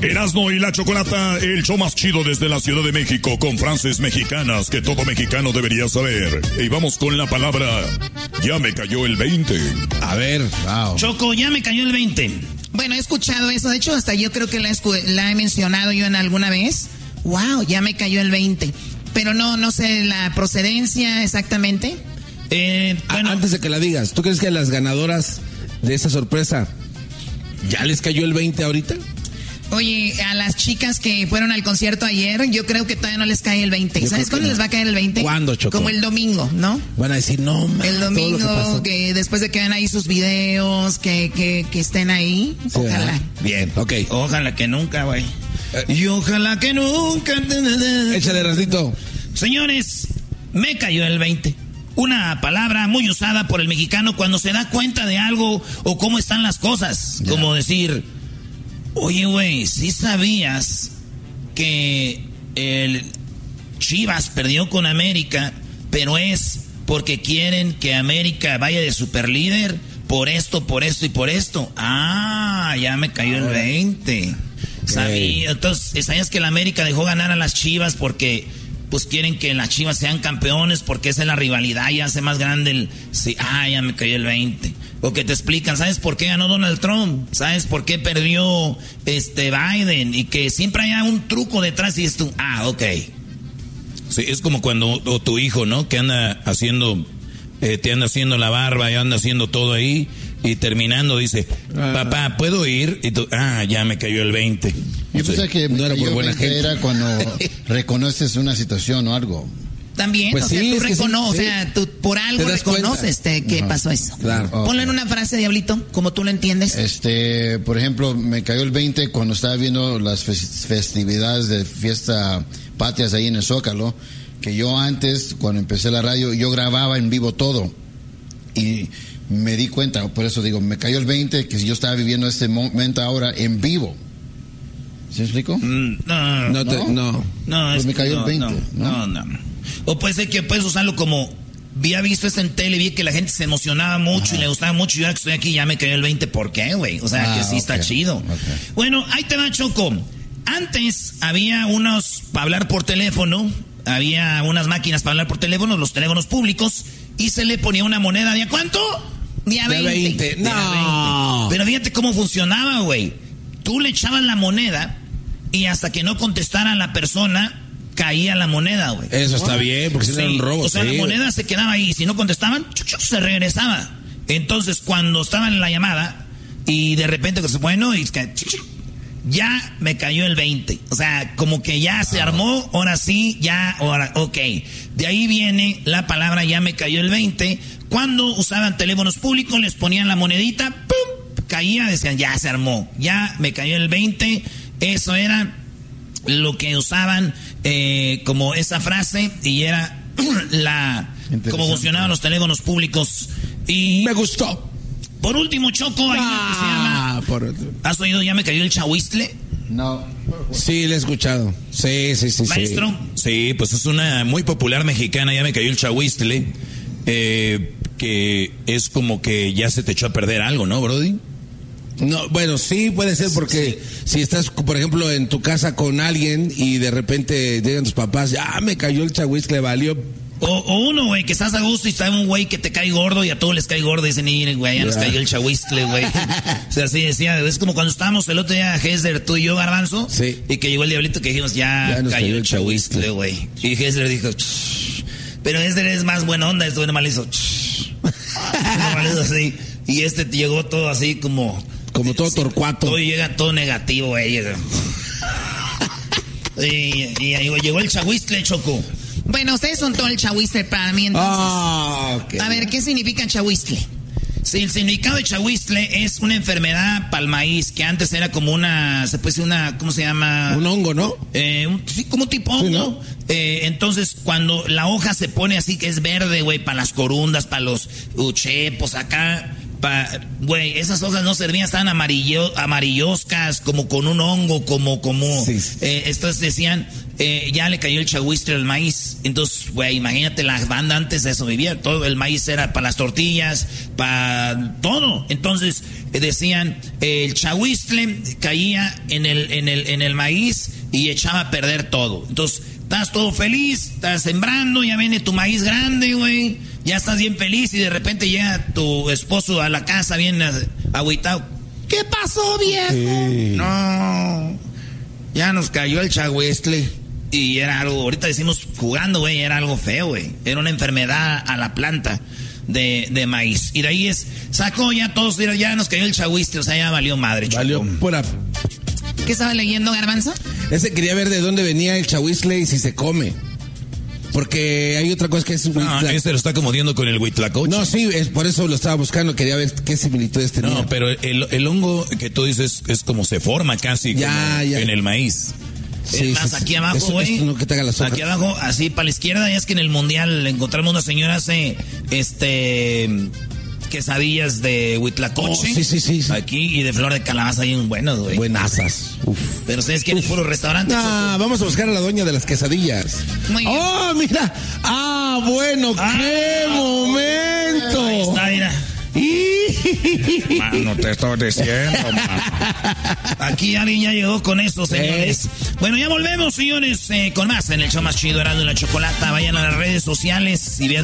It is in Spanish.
Erasmo y la Chocolata, el show más chido desde la Ciudad de México, con frases mexicanas que todo mexicano debería saber. Y vamos con la palabra, ya me cayó el 20. A ver, wow. Choco, ya me cayó el 20. Bueno, he escuchado eso, de hecho hasta yo creo que la he mencionado yo en alguna vez. Wow, ya me cayó el 20. Pero no sé la procedencia exactamente. Bueno, antes de que la digas, ¿tú crees que a las ganadoras de esa sorpresa ya les cayó el 20 ahorita? Oye, a las chicas que fueron al concierto ayer, yo creo que todavía no les cae el 20. ¿Sabes cuándo les va a caer el 20? ¿Cuándo, Choco? Como el domingo, ¿no? Van a decir, no, man, el domingo, que después de que vean ahí sus videos, que estén ahí. Sí, ojalá. Bien, ok. Ojalá que nunca, güey. Y ojalá que nunca. Échale, Racito. Señores, me cayó el 20. Una palabra muy usada por el mexicano cuando se da cuenta de algo o cómo están las cosas. Yeah. Como decir, oye, güey, ¿sí sabías que el Chivas perdió con América, pero es porque quieren que América vaya de superlíder? Por esto y por esto. Ah, ya me cayó el 20. Sabía, entonces, ¿sabías que la América dejó ganar a las Chivas porque pues quieren que las Chivas sean campeones porque esa es la rivalidad y hace más grande el... Sí, ya me cayó el 20. O que te explican, ¿sabes por qué ganó Donald Trump? ¿Sabes por qué perdió Biden? Y que siempre haya un truco detrás y es tú, ok. Sí, es como cuando tu hijo, ¿no? Que anda haciendo, te anda haciendo la barba y anda haciendo todo ahí y terminando dice, papá, ¿puedo ir? Y tú, ya me cayó el 20. Yo pensé que no era por buena gente. Era cuando reconoces una situación o algo. También, pues o sea, sí, tú reconoces, sí. o sea, tú por algo reconoces que pasó eso. Claro. Ponlo en una frase, Diablito, como tú lo entiendes. Por ejemplo, me cayó el 20 cuando estaba viendo las festividades de fiesta patrias ahí en el Zócalo, que yo antes, cuando empecé la radio, yo grababa en vivo todo. Y me di cuenta, por eso digo, me cayó el 20 que yo estaba viviendo este momento ahora en vivo. ¿Se me explicó? No. Pues me cayó el 20. No. O puede ser que puedes usarlo como, había visto esto en tele, vi que la gente se emocionaba mucho y le gustaba mucho, y yo que estoy aquí ya me cayó el 20, ¿por qué, güey? O sea, que sí está chido. Okay. Bueno, ahí te va, Choco. Antes había para hablar por teléfono, había unas máquinas para hablar por teléfono, los teléfonos públicos, y se le ponía una moneda de ¿a cuánto? De a 20. No. Pero fíjate cómo funcionaba, güey. Tú le echabas la moneda y hasta que no contestara la persona, caía la moneda, güey. Eso está bien, porque si no era un robo. O sea, la moneda se quedaba ahí. Si no contestaban, se regresaba. Entonces, cuando estaban en la llamada y de repente, bueno, y ya me cayó el 20. O sea, como que ya se armó, ahora sí, ok. De ahí viene la palabra ya me cayó el 20. Cuando usaban teléfonos públicos, les ponían la monedita, ¡pum! Caía, decían, ya se armó, ya me cayó el 20. Eso era lo que usaban como esa frase y era como funcionaban los teléfonos públicos. Y me gustó. Por último, Choco, hay una que se llama... ¿Has oído ya me cayó el chahuistle? No. Sí, le he escuchado. Sí. Maestro. Sí, pues es una muy popular mexicana, ya me cayó el chahuistle, que es como que ya se te echó a perder algo, ¿no, Brody? No, bueno, sí puede ser porque si estás, por ejemplo, en tu casa con alguien y de repente llegan tus papás, ya me cayó el chahuistle, valió. O uno, güey, que estás a gusto y está un güey que te cae gordo y a todos les cae gordo y dicen, miren, güey, ya nos cayó el chahuistle, güey. O sea, así decía, es como cuando estábamos el otro día, Hesler, tú y yo, Garbanzo, sí. Y que llegó el diablito que dijimos, ya cayó el chahuistle, güey. Y Hesler dijo, pero Hesler es más buena onda, esto nomás le hizo, nomás le hizo así. Y llegó todo así como todo torcuato. Todo llega todo negativo, güey. Y llegó el chahuistle, Choco. Bueno, ustedes son todo el chahuistle para mí, entonces. Okay. A ver, ¿qué significa chahuistle? Sí, el significado de chahuistle es una enfermedad para el maíz, que antes era como se puede decir ¿cómo se llama? Un hongo, ¿no? Sí, como tipo hongo. Sí, ¿no? Entonces, cuando la hoja se pone así, que es verde, güey, para las corundas, para los uchepos acá, Güey, esas hojas no servían, estaban amarilloscas, como con un hongo, Sí. Estos decían, ya le cayó el chahuistle al maíz. Entonces, güey, imagínate, la banda antes de eso vivía, todo el maíz era para las tortillas, para todo. Entonces, decían, el chahuistle caía en el maíz y echaba a perder todo. Entonces, estás todo feliz, estás sembrando, ya viene tu maíz grande, güey. Ya estás bien feliz y de repente llega tu esposo a la casa bien agüitado. ¿Qué pasó, viejo? Sí. No, ya nos cayó el chahuistle. Y era algo, ahorita decimos jugando, güey, era algo feo, güey. Era una enfermedad a la planta de maíz. Y de ahí sacó ya todos, ya nos cayó el chahuistle, o sea, ya valió madre. Valió pura. ¿Qué estaba leyendo, Garbanzo? Ese quería ver de dónde venía el chahuistle y si se come. Porque hay otra cosa que es... Este lo está acomodando con el huitlacoche. No, sí, por eso lo estaba buscando. Quería ver qué similitudes tenía. No, pero el hongo que tú dices es como se forma casi en el maíz. Sí, más sí, aquí abajo, güey. No que te haga las hojas. Aquí abajo, así para la izquierda, ya es que en el mundial encontramos una señora hace quesadillas de huitlacoche. Oh, sí. Aquí y de flor de calabaza hay un buenos, güey. Buenazas. Uf. Pero ustedes quieren puro restaurante. Vamos a buscar a la doña de las quesadillas. Muy bien. Oh, mira. Bueno, qué momento. Ahí está, mira. Mano, te estoy diciendo, mano. Aquí alguien ya llegó con eso, señores. Bueno, ya volvemos, señores, con más en el show más chido, Erasmo y la Chocolata. Vayan a las redes sociales y vean